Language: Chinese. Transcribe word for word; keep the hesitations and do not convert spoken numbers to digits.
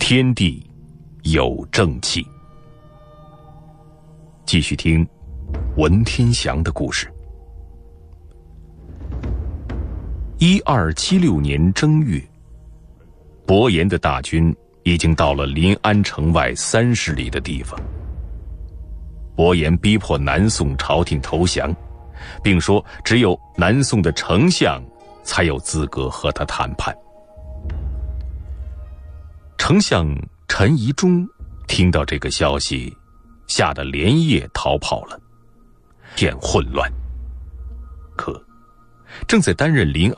天地有正气。继续听文天祥的故事。一二七六年正月，伯颜的大军已经到了临安城外三十里的地方。伯颜逼迫南宋朝廷投降，并说只有南宋的丞相才有资格和他谈判。丞相陈宜中听到这个消息，吓得连夜逃跑了，一片混乱。可正在担任临